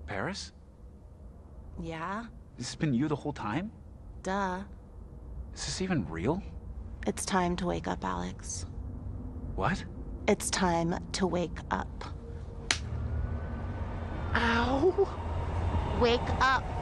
Paris? Yeah? This has been you the whole time? Duh. Is this even real? It's time to wake up, Alex. What? It's time to wake up. Ow! Wake up!